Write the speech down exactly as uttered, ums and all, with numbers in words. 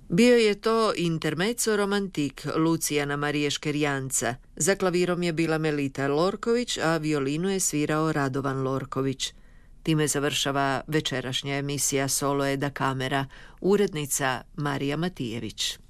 Bio je to intermezzo romantik Lucijana Marije Škerjanca. Za klavirom je bila Melita Lorković, a violinu je svirao Radovan Lorković. Time završava večerašnja emisija Solo e da kamera, urednica Marija Matijević.